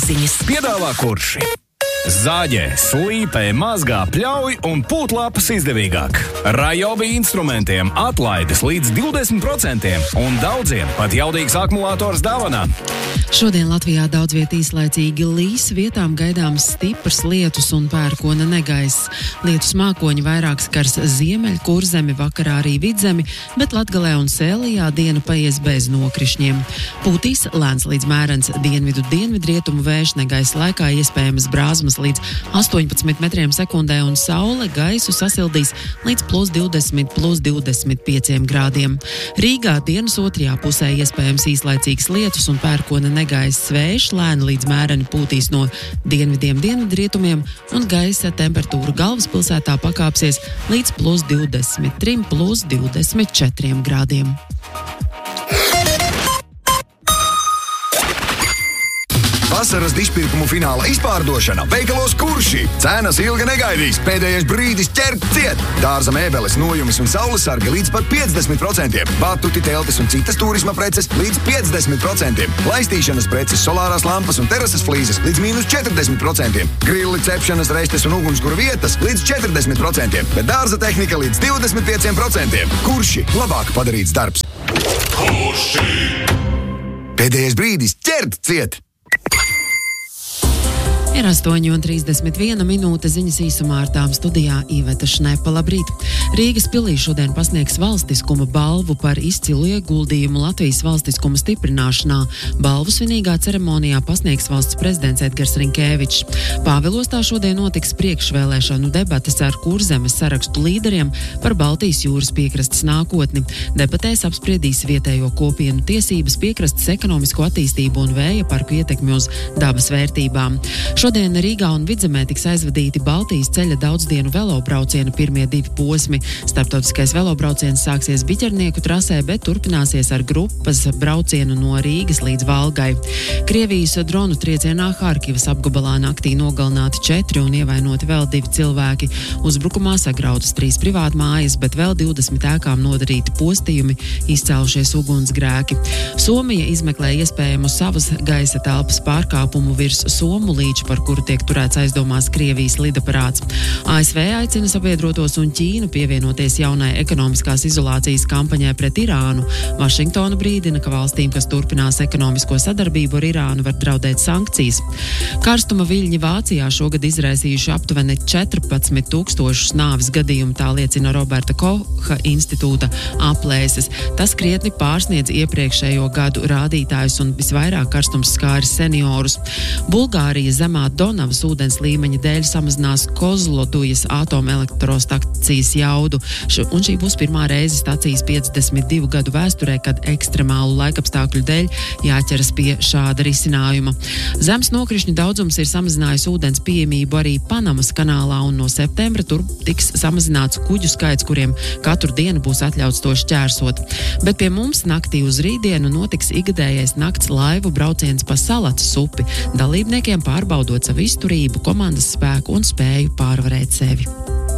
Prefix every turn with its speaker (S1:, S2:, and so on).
S1: Īsziņas.
S2: Piedāvā Kurši. Zāģē, slīpē, mazgā, pļauj un pūtlapas izdevīgāk. Rajobi instrumentiem atlaides līdz 20% un daudziem pat jaudīgs akumulators dāvanā.
S3: Šodien Latvijā daudz viet īslaicīgi līs, vietām gaidāms stiprs lietus un pērkona negaiss. Lietus mākoņi vairāk skars Ziemeļ, Kurzemi, vakarā arī Vidzemi, bet Latgalē un Sēlijā diena paies bez nokrišņiem. Pūtīs lēns līdz mērens dienvidrietumu vējš, negaisa laikā iespējamas brāzmas līdz 18 metriem sekundē un saule gaisu sasildīs līdz +20, +25 grādiem. Rīgā dienas otrajā pusē iespējams īslaicīgs lietus un pērkona negaiss vējš, lēni līdz mēreni pūtīs no dienvidiem dienvidrietumiem un gaisa temperatūra galvaspilsētā pakāpsies līdz +23, +24 grādiem.
S4: Vasaras dižpirkumu fināla izpārdošana veikalos Kurši. Cenas ilgi negaidīs, pēdējais brīdis ķert ciet. Dārza mēbeles, nojumis un saules sargi līdz pat 50%. Batuti, teltis un citas turisma preces līdz 50%. Laistīšanas preces, solārās lampas un terases flīzes līdz -40%. Grilli, cepšanas restes un ugunskura vietas līdz 40%. Bet dārza tehnika līdz 25%. Kurši, labāk padarīts darbs. Kurši! Pēdējais brīdis ķert ciet.
S3: Ir 8:31 minūte, ziņas īsumā ar tām studijā Iveta Šnepa. Labrīt! Rīgas pilī šodien pasniegs valstiskuma balvu par izcilu ieguldījumu Latvijas valstiskuma stiprināšanā. Balvu svinīgā ceremonijā pasniegs valsts prezidents Edgars Rinkēvičs. Pāvilostā šodien notiks priekšvēlēšanu debates ar Kurzemes sarakstu līderiem par Baltijas jūras piekrastes nākotni. Debatēs apspriedīs vietējo kopienu tiesības, piekrastes ekonomisko attīstību un vēja parku ietekmi uz dabas vērtībām. Šodien Rīgā un Vidzemē tiks aizvadīti Baltijas ceļa daudzdienu velobrauciena pirmie 2 posmi. Starptautiskais velobrauciens sāksies Biķernieku trasē, bet turpināsies ar grupas braucienu no Rīgas līdz Valgai. Krievijas dronu triecienā Harkivas apgabalā naktī nogalināti 4 un ievainoti vēl 2 cilvēki. Uzbrukumā sagrautas 3 privātmājas, bet vēl 20 ēkām nodarīti postījumi, izcēlušies ugunsgrēki. Somija izmeklē iespējamu savas gaisa telpas pārkāpumu virs Somu līča, par kuru tiek turēts aizdomās Krievijas lidaparāts. ASV aicina sabiedrotos un Ķīnu pievienoties jaunai ekonomiskās izolācijas kampaņai pret Irānu. Vašingtona brīdina, ka valstīm, kas turpinās ekonomisko sadarbību ar Irānu, var draudēt sankcijas. Karstuma viļņi Vācijā šogad izraisījuši aptuveni 14,000 nāves gadījumu, tā liecina Roberta Koha institūta aplēses. Tas krietni pārsniedz iepriekšējo gadu rādītājus un visvairāk karstums skāris seniorus. Bulgārija zemā Donavas ūdens līmeņa dēļ samazinās Kozlodujas atomelektrostacijas jaudu, un šī būs pirmā reize stacijas 52 gadu vēsturē, kad ekstremālu laikapstākļu dēļ jāķeras pie šāda risinājuma. Zemes nokrišņu daudzums ir samazinājis ūdens pieejamību arī Panamas kanālā, un no septembra tur tiks samazināts kuģu skaits, kuriem katru dienu būs atļauts to šķērsot. Bet pie mums naktī uz rītdienu notiks ikgadējais nakts laivu brauciens pa Salatas upi. Dalībniekiem pārbaudot savu izturību, komandas spēku un spēju pārvarēt sevi.